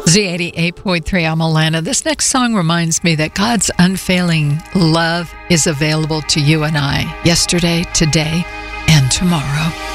Z88.3, I'm Alana. This next song reminds me that God's unfailing love is available to you and I yesterday, today, and tomorrow.